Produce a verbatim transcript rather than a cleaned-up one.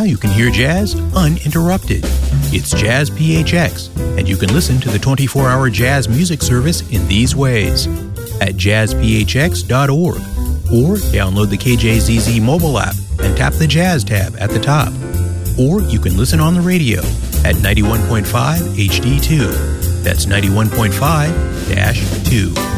you can hear jazz uninterrupted. It's Jazz P H X, and you can listen to the twenty-four hour jazz music service in these ways: at jazz p h x dot org, or download the K J Z Z mobile app and tap the Jazz tab at the top. Or you can listen on the radio at ninety-one point five H D two. That's ninety-one point five dash two.